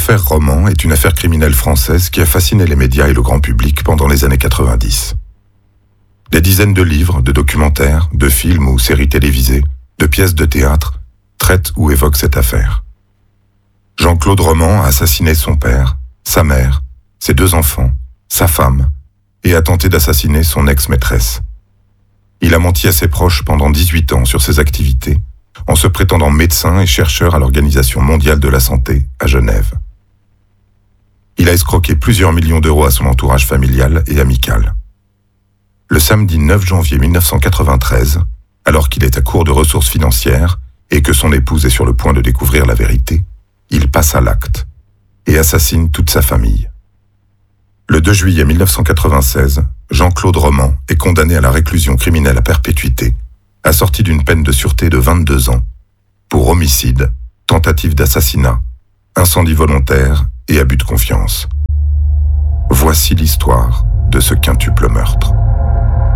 L'affaire Roman est une affaire criminelle française qui a fasciné les médias et le grand public pendant les années 90. Des dizaines de livres, de documentaires, de films ou séries télévisées, de pièces de théâtre traitent ou évoquent cette affaire. Jean-Claude Roman a assassiné son père, sa mère, ses 2 enfants, sa femme, et a tenté d'assassiner son ex-maîtresse. Il a menti à ses proches pendant 18 ans sur ses activités, en se prétendant médecin et chercheur à l'Organisation mondiale de la santé à Genève. Il a escroqué plusieurs millions d'euros à son entourage familial et amical. Le samedi 9 janvier 1993, alors qu'il est à court de ressources financières et que son épouse est sur le point de découvrir la vérité, il passe à l'acte et assassine toute sa famille. Le 2 juillet 1996, Jean-Claude Roman est condamné à la réclusion criminelle à perpétuité, assorti d'une peine de sûreté de 22 ans, pour homicide, tentative d'assassinat, incendie volontaire et abus de confiance. Voici l'histoire de ce quintuple meurtre.